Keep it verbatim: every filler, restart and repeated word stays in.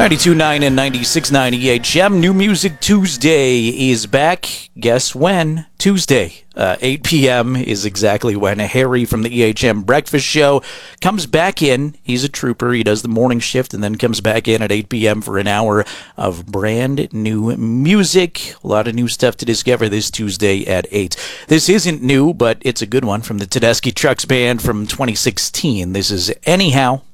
ninety-two point nine and ninety-six point nine E H M. New Music Tuesday is back. Guess when? Tuesday, uh, eight p.m. is exactly when Harry from the E H M Breakfast Show comes back in. He's a trooper. He does the morning shift and then comes back in at eight p.m. for an hour of brand new music. A lot of new stuff to discover this Tuesday at eight. This isn't new, but it's a good one from the Tedeschi Trucks Band from twenty sixteen. This is Anyhow.